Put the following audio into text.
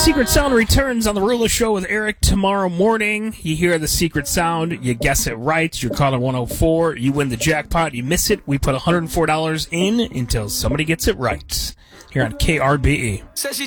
Secret Sound returns on the Rula Show with Eric tomorrow morning. You hear the secret sound, you guess it right, you're caller 104, you win the jackpot, you miss it, we put $104 in until somebody gets it right. Here on KRBE.